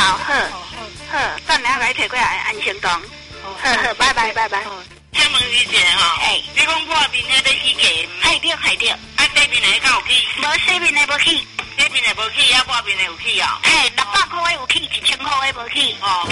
好，好，等下来摕过来安心堂。好，拜拜。 请问你一下吼，你讲破面迄要起价？ 海对。 啊，这面的敢有起？ 无西面的无起。 这面的无起，啊，破面的有起哦。 600块的有起，1000块的无起。 哦。